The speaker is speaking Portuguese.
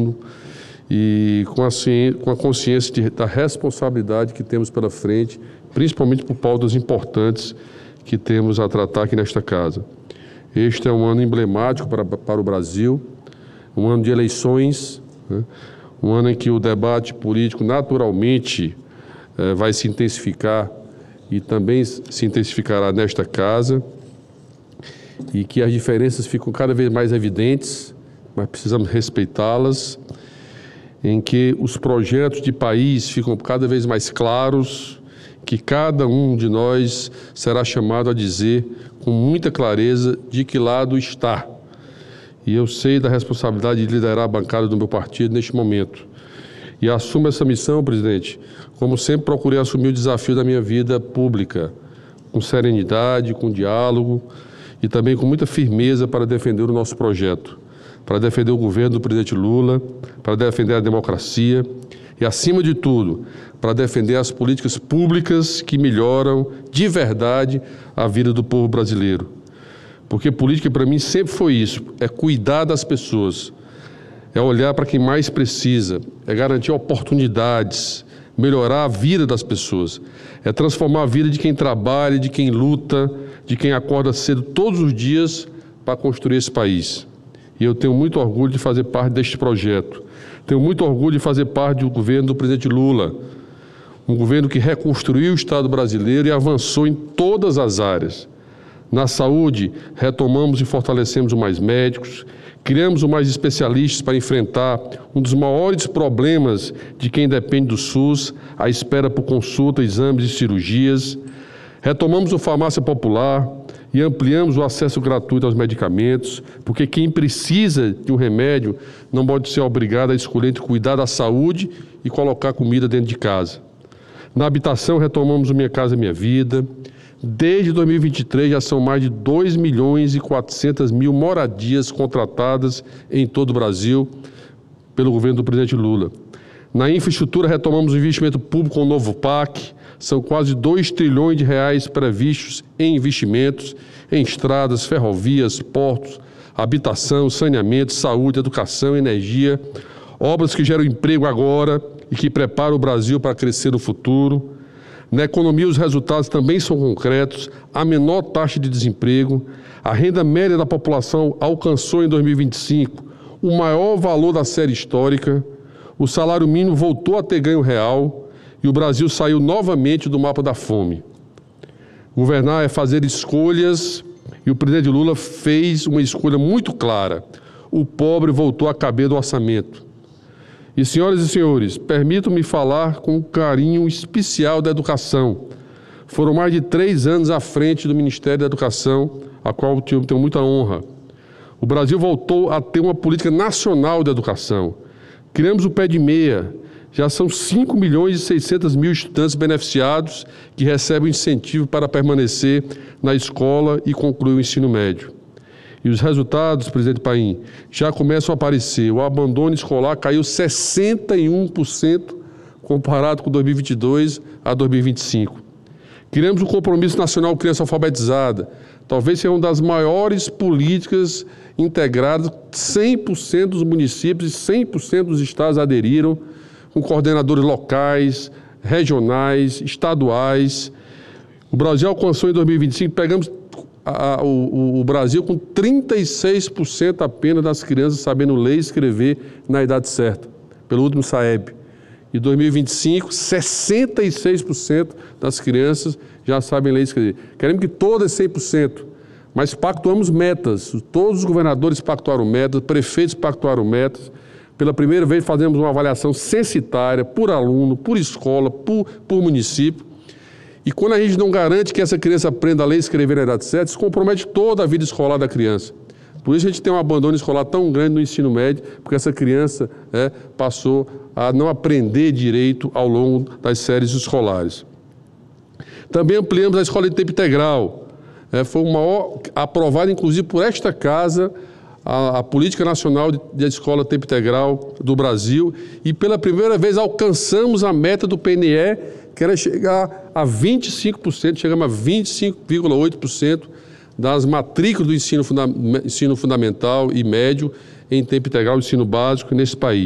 aluno e com a consciência da responsabilidade que temos pela frente, principalmente por pautas importantes que temos a tratar aqui nesta casa. Este é um ano emblemático para o Brasil, um ano de eleições, né? Um ano em que o debate político naturalmente vai se intensificar e também se intensificará nesta casa, e que as diferenças ficam cada vez mais evidentes, mas precisamos respeitá-las, em que os projetos de país ficam cada vez mais claros, que cada um de nós será chamado a dizer com muita clareza de que lado está. E eu sei da responsabilidade de liderar a bancada do meu partido neste momento. E assumo essa missão, presidente, como sempre procurei assumir o desafio da minha vida pública, com serenidade, com diálogo e também com muita firmeza para defender o nosso projeto, para defender o governo do presidente Lula, para defender a democracia e, acima de tudo, para defender as políticas públicas que melhoram de verdade a vida do povo brasileiro. Porque política, para mim, sempre foi isso, é cuidar das pessoas, é olhar para quem mais precisa, é garantir oportunidades, melhorar a vida das pessoas, é transformar a vida de quem trabalha, de quem luta, de quem acorda cedo todos os dias para construir esse país. E eu tenho muito orgulho de fazer parte deste projeto. Tenho muito orgulho de fazer parte do governo do presidente Lula, um governo que reconstruiu o Estado brasileiro e avançou em todas as áreas. Na saúde, retomamos e fortalecemos o Mais Médicos, criamos o Mais Especialistas para enfrentar um dos maiores problemas de quem depende do SUS, a espera por consulta, exames e cirurgias. Retomamos o Farmácia Popular e ampliamos o acesso gratuito aos medicamentos, porque quem precisa de um remédio não pode ser obrigado a escolher entre cuidar da saúde e colocar comida dentro de casa. Na habitação, retomamos o Minha Casa Minha Vida. Desde 2023, já são mais de 2.400.000 moradias contratadas em todo o Brasil pelo governo do presidente Lula. Na infraestrutura, retomamos o investimento público com o novo PAC. São quase 2 trilhões de reais previstos em investimentos em estradas, ferrovias, portos, habitação, saneamento, saúde, educação, energia. Obras que geram emprego agora e que preparam o Brasil para crescer no futuro. Na economia, os resultados também são concretos, a menor taxa de desemprego, a renda média da população alcançou em 2025 o maior valor da série histórica, o salário mínimo voltou a ter ganho real e o Brasil saiu novamente do mapa da fome. Governar é fazer escolhas e o presidente Lula fez uma escolha muito clara. O pobre voltou a caber do orçamento. E, senhoras e senhores, permitam-me falar com um carinho especial da educação. Foram mais de 3 anos à frente do Ministério da Educação, a qual eu tenho muita honra. O Brasil voltou a ter uma política nacional de educação. Criamos o Pé de Meia. Já são 5.600.000 estudantes beneficiados que recebem incentivo para permanecer na escola e concluir o ensino médio. E os resultados, presidente Paim, já começam a aparecer. O abandono escolar caiu 61% comparado com 2022 a 2025. Criamos o Compromisso Nacional Criança Alfabetizada. Talvez seja uma das maiores políticas integradas, 100% dos municípios e 100% dos estados aderiram, com coordenadores locais, regionais, estaduais. O Brasil alcançou em 2025, pegamos o Brasil com 36% apenas das crianças sabendo ler e escrever na idade certa, pelo último SAEB. Em 2025, 66% das crianças já sabem ler e escrever. Queremos que todas 100%, mas pactuamos metas. Todos os governadores pactuaram metas, prefeitos pactuaram metas. Pela primeira vez fazemos uma avaliação censitária por aluno, por escola, por município. E quando a gente não garante que essa criança aprenda a ler e escrever na idade certa, isso compromete toda a vida escolar da criança. Por isso a gente tem um abandono escolar tão grande no ensino médio, porque essa criança passou a não aprender direito ao longo das séries escolares. Também ampliamos a escola de tempo integral. Foi o maior, aprovado inclusive por esta casa, a Política Nacional de Escola de Tempo Integral do Brasil, e pela primeira vez alcançamos a meta do PNE, que era chegar a 25%, chegamos a 25,8% das matrículas do ensino fundamental e médio em tempo integral, ensino básico nesse país.